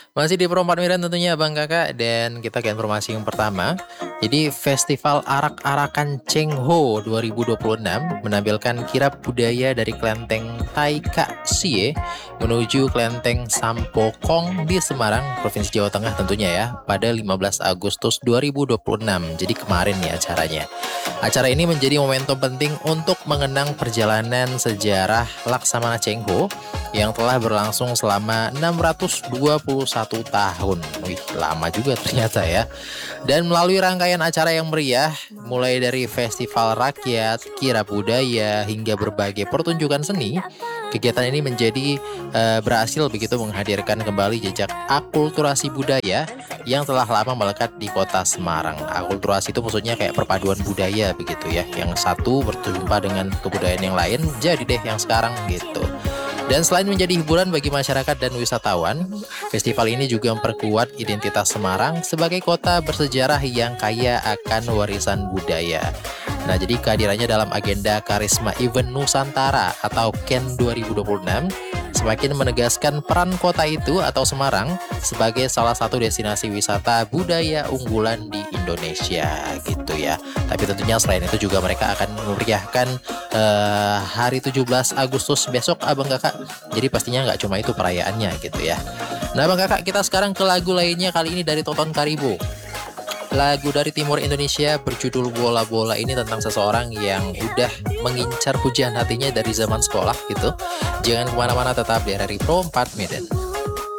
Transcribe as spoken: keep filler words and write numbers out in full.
Masih di Pro empat Medan tentunya Bang Kakak, dan kita ke informasi yang pertama. Jadi Festival Arak-Arakan Chengho dua ribu dua puluh enam menampilkan kirab budaya dari Klenteng Taika Sie menuju Klenteng Sampokong di Semarang, Provinsi Jawa Tengah tentunya ya, pada lima belas Agustus dua ribu dua puluh enam. Jadi kemarin nih acaranya. Acara ini menjadi momentum penting untuk mengenang perjalanan sejarah Laksamana Chengho yang telah berlangsung selama enam ratus dua puluh satu tahun. Wih, lama juga ternyata ya. Dan melalui rangkaian acara yang meriah, mulai dari festival rakyat, kirab budaya, hingga berbagai pertunjukan seni, kegiatan ini menjadi eh, berhasil begitu menghadirkan kembali jejak akulturasi budaya yang telah lama melekat di kota Semarang. Akulturasi itu maksudnya kayak perpaduan budaya begitu ya. Yang satu berjumpa dengan kebudayaan yang lain, jadi deh yang sekarang gitu. Dan selain menjadi hiburan bagi masyarakat dan wisatawan, festival ini juga memperkuat identitas Semarang sebagai kota bersejarah yang kaya akan warisan budaya. Nah, jadi kehadirannya dalam agenda Karisma Event Nusantara atau K E N dua ribu dua puluh enam semakin menegaskan peran kota itu atau Semarang sebagai salah satu destinasi wisata budaya unggulan di Indonesia gitu ya. Tapi tentunya selain itu juga mereka akan memeriahkan uh, hari tujuh belas Agustus besok Abang Kakak. Jadi pastinya nggak cuma itu perayaannya gitu ya. Nah Abang Kakak, kita sekarang ke lagu lainnya, kali ini dari Toton Karibo. Lagu dari timur Indonesia berjudul Bola-Bola ini tentang seseorang yang udah mengincar pujian hatinya dari zaman sekolah gitu. Jangan kemana-mana, tetap di R R I Pro empat Medan.